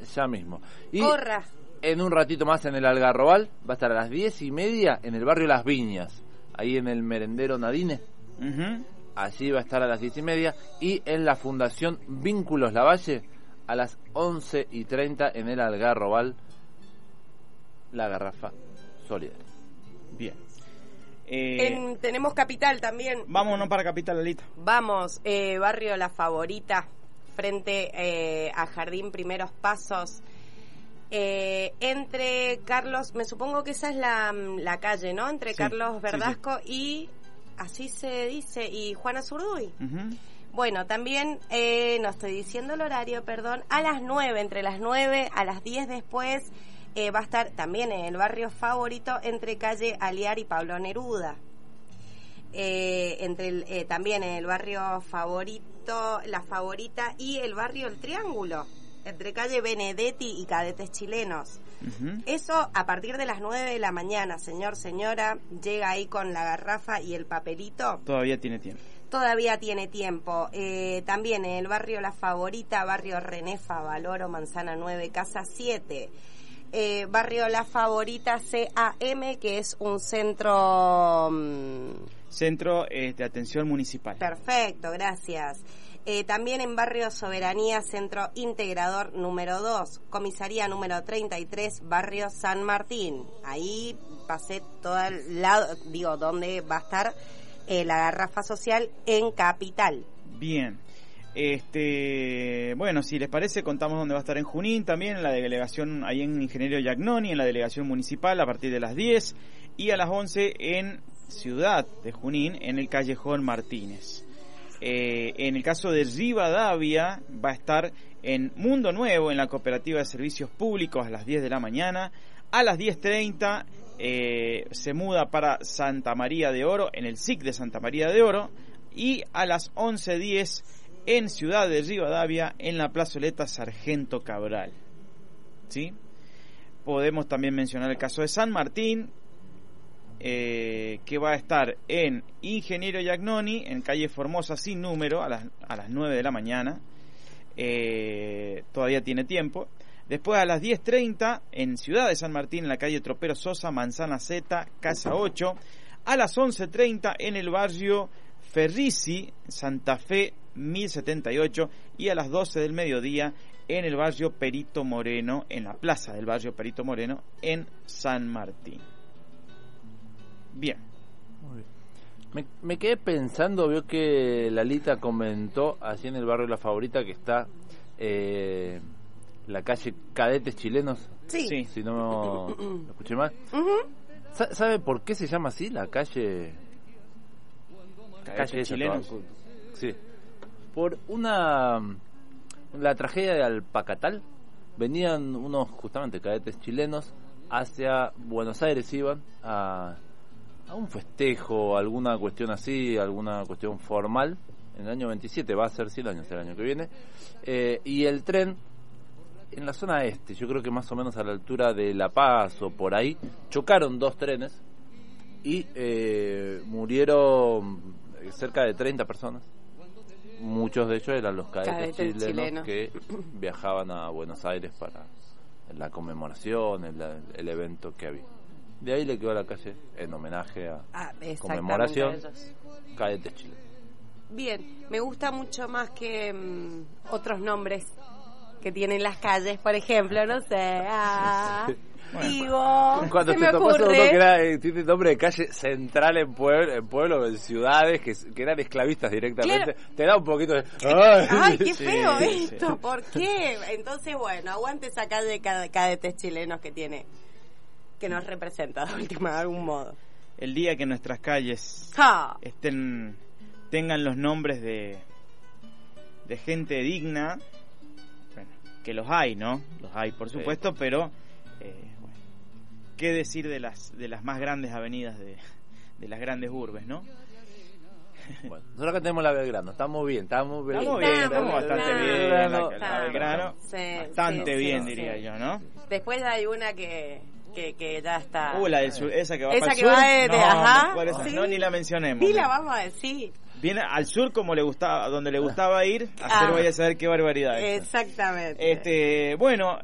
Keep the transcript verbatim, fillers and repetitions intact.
ya mismo. Y Corra. En un ratito más en el Algarrobal, va a estar a las diez y media en el barrio Las Viñas, ahí en el merendero Nadine. Uh-huh. Allí va a estar a las diez y media. Y en la Fundación Vínculos Lavalle, a las once y treinta en el Algarrobal, la garrafa solidaria. Bien. Eh, En, tenemos Capital también. Vámonos para Capital, Lalita. Vamos, eh, barrio La Favorita, frente eh, a Jardín Primeros Pasos. Eh, entre Carlos, me supongo que esa es la, la calle, ¿no? Entre Sí, Carlos Verdasco sí, sí. y, así se dice, y Juana Zurduy. Uh-huh. Bueno, también, eh, no estoy diciendo el horario, perdón, a las nueve, entre las nueve a las diez después, eh, va a estar también en el barrio Favorito, entre calle Aliar y Pablo Neruda. Eh, entre el, eh, también en el barrio Favorito, La Favorita y el barrio El Triángulo, entre calle Benedetti y Cadetes Chilenos. Uh-huh. Eso a partir de las nueve de la mañana, señor, señora, llega ahí con la garrafa y el papelito. Todavía tiene tiempo. Todavía tiene tiempo. Eh, también en el barrio La Favorita, barrio René Favaloro, Manzana nueve, Casa siete. Eh, barrio La Favorita C A M, que es un centro... Mmm, Centro eh, de Atención Municipal. Perfecto, gracias. Eh, también en barrio Soberanía, Centro Integrador número dos, comisaría número treinta y tres, barrio San Martín. Ahí pasé todo el lado, digo, donde va a estar eh, la garrafa social en Capital. Bien. Este, bueno, si les parece, contamos dónde va a estar en Junín también, en la delegación, ahí en Ingeniero Yagnoni, en la delegación municipal, a partir de las diez, y a las once en Ciudad de Junín, en el Callejón Martínez. Eh, en el caso de Rivadavia, va a estar en Mundo Nuevo, en la Cooperativa de Servicios Públicos, a las diez de la mañana. A las diez treinta eh, se muda para Santa María de Oro, en el S I C de Santa María de Oro. Y a las once diez en Ciudad de Rivadavia, en la plazoleta Sargento Cabral. ¿Sí? Podemos también mencionar el caso de San Martín, Eh, que va a estar en Ingeniero Yagnoni, en calle Formosa sin número, a las, a las nueve de la mañana. Eh, todavía tiene tiempo. Después a las diez treinta en Ciudad de San Martín, en la calle Tropero Sosa, Manzana Z, Casa ocho. A las once treinta en el barrio Ferrici, Santa Fe mil setenta y ocho. Y a las doce del mediodía en el barrio Perito Moreno, en la plaza del barrio Perito Moreno, en San Martín. Bien. Muy bien. Me, me quedé pensando, veo que Lalita comentó así en el barrio La Favorita que está eh, la calle Cadetes Chilenos. Sí. Sí. Si no lo escuché mal. Uh-huh. Sa- ¿Sabe por qué se llama así la calle? Cadetes esa, Chilenos. toda- Sí. Por una la tragedia de Alpacatal. Venían unos justamente cadetes chilenos hacia Buenos Aires, iban a a un festejo, alguna cuestión así, alguna cuestión formal, en el año veintisiete, va a ser cien años el año que viene, eh, y el tren, en la zona este, yo creo que más o menos a la altura de La Paz o por ahí, chocaron dos trenes y eh, murieron cerca de treinta personas. Muchos de ellos eran los cadetes, Cadetes chilenos, chilenos. que viajaban a Buenos Aires para la conmemoración, el, el evento que había. De ahí le quedó la calle en homenaje a Ah, exactamente, conmemoración a ellos. Cadetes Chile. Bien, me gusta mucho más que mm, otros nombres que tienen las calles, por ejemplo, no sé, ah, Bueno, digo, Cuando se te me tocó uno ocurre. que era, eh, tiene nombre de calle central en pueblo, en pueblos, en ciudades que, que eran esclavistas directamente, Claro. te da un poquito de ¡ay! Ay, qué Sí, feo sí. esto, ¿por qué? Entonces, bueno, aguante esa calle de cadetes chilenos que tiene, que nos representa de última, de algún modo. El día que nuestras calles ¡Ja! estén tengan los nombres de de gente digna, bueno, que los hay, ¿no? Los hay, por Sí. supuesto, pero eh, bueno, qué decir de las de las más grandes avenidas de, de las grandes urbes, ¿no? Bueno, nosotros acá tenemos la Belgrano, estamos bien, estamos bien. Estamos bien, estamos bastante bien, la, la Estamos. Belgrano, Sí, bastante sí, bien, sí, diría sí. yo, ¿no? Después hay una que, que, que ya está. Uh, la del sur, esa que va Esa para el que sur. va de- de- no, ajá, ¿cuál es? sí. No, ni la mencionemos. Sí, la vamos a decir. Viene al sur como le gustaba, donde le gustaba ir, a hacer Ah. vaya a saber qué barbaridad. Exactamente. Este, bueno,